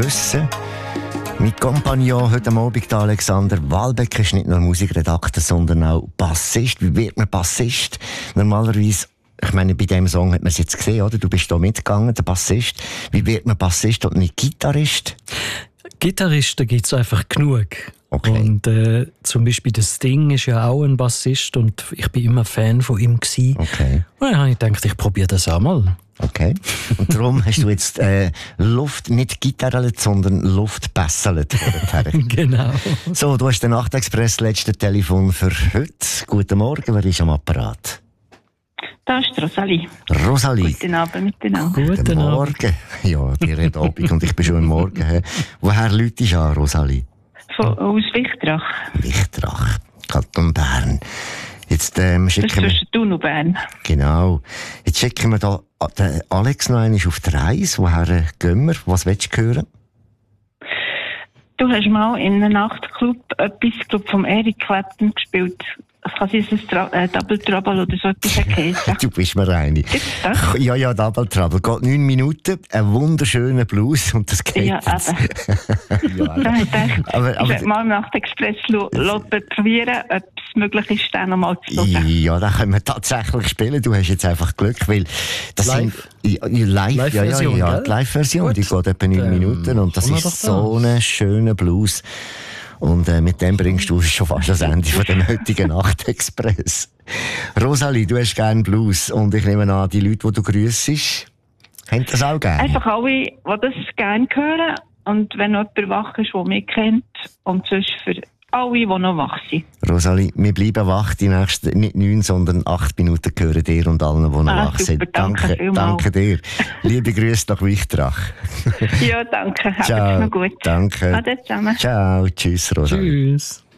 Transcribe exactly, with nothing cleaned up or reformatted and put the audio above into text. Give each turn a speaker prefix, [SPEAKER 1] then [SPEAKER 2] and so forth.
[SPEAKER 1] wissen. Mein Kompagnon heute Abend, Alexander Walbeck, ist nicht nur Musikredakteur, sondern auch Bassist. Wie wird man Bassist? Normalerweise, ich meine, bei diesem Song hat man es jetzt gesehen, oder? Du bist da mitgegangen, der Bassist. Wie wird man Bassist und nicht Gitarrist?
[SPEAKER 2] Gitarristen gibt es einfach genug.
[SPEAKER 1] Okay.
[SPEAKER 2] Und äh, zum Beispiel der Sting ist ja auch ein Bassist und ich bin immer Fan von ihm gewesen.
[SPEAKER 1] Okay.
[SPEAKER 2] Und dann habe ich gedacht, ich probiere das auch mal.
[SPEAKER 1] Okay. Und darum hast du jetzt äh, Luft nicht gitarrelt, sondern Luft besserlet.
[SPEAKER 2] Genau.
[SPEAKER 1] So, du hast den Nachtexpress, letzte Telefon für heute. Guten Morgen, wer ist am Apparat?
[SPEAKER 3] Da ist Rosalie.
[SPEAKER 1] Rosalie.
[SPEAKER 3] Guten Abend miteinander.
[SPEAKER 2] Guten,
[SPEAKER 1] Guten Morgen. Ja, dir hat Abend und ich bin schon im Morgen. He. Woher läutest du an, Rosalie?
[SPEAKER 3] Von, aus Wichtrach.
[SPEAKER 1] Wichtrach, Kanton Bern. Jetzt ähm,
[SPEAKER 3] Das ist
[SPEAKER 1] schicken wir...
[SPEAKER 3] zwischen Thun und Bern.
[SPEAKER 1] Genau. Jetzt schicken wir da den Alex noch einmal auf die Reise. Woher gehen wir? Was willst du hören?
[SPEAKER 3] Du hast mal in einem Nachtclub etwas, glaub, vom Eric Clapton gespielt. Es kann sein, dass es Tra- äh, Double Trouble oder so etwas geheißen.
[SPEAKER 1] Du bist mir eine.
[SPEAKER 3] Gibt's das?
[SPEAKER 1] Ja, ja, Double Trouble. Geht neun Minuten, ein wunderschöner Blues und das geht
[SPEAKER 3] Ja,
[SPEAKER 1] jetzt.
[SPEAKER 3] eben.
[SPEAKER 1] Ja,
[SPEAKER 3] Da habe ich gedacht,
[SPEAKER 1] aber,
[SPEAKER 3] ich
[SPEAKER 1] aber,
[SPEAKER 3] werde mal im Nachtexpress lo- lo- probieren, ob es möglich ist, den nochmal zu hören.
[SPEAKER 1] ja, da können wir tatsächlich spielen. Du hast jetzt einfach Glück, weil das
[SPEAKER 2] Live?
[SPEAKER 1] sind ja, ja, live,
[SPEAKER 2] Live-Version,
[SPEAKER 1] ja, ja, ja,
[SPEAKER 2] gell?
[SPEAKER 1] die Live-Version, die geht etwa neun
[SPEAKER 2] Dann
[SPEAKER 1] Minuten und das
[SPEAKER 2] machen wir
[SPEAKER 1] ist
[SPEAKER 2] doch
[SPEAKER 1] so ein schöner Blues. Und äh, mit dem bringst du schon fast das Ende von dem heutigen Nachtexpress. Rosalie, du hast gerne Blues und ich nehme an, die Leute, die du grüssest, haben das auch gerne.
[SPEAKER 3] Einfach alle, die das gerne hören. Und wenn noch jemand wach ist, der mich kennt. Und sonst für alle, die noch wach sind.
[SPEAKER 1] Rosalie, wir bleiben wach. Die nächsten, nicht neun, sondern acht Minuten gehören dir und allen, die noch
[SPEAKER 3] Ah,
[SPEAKER 1] wach
[SPEAKER 3] super,
[SPEAKER 1] sind.
[SPEAKER 3] danke
[SPEAKER 1] Danke,
[SPEAKER 3] vielmals.
[SPEAKER 1] danke dir. Liebe Grüße nach Wichtrach.
[SPEAKER 3] Ja, danke. Habt's
[SPEAKER 1] Ciao.
[SPEAKER 3] noch gut.
[SPEAKER 1] Danke.
[SPEAKER 3] Ade zusammen.
[SPEAKER 1] Ciao. Tschüss, Rosalie.
[SPEAKER 2] Tschüss.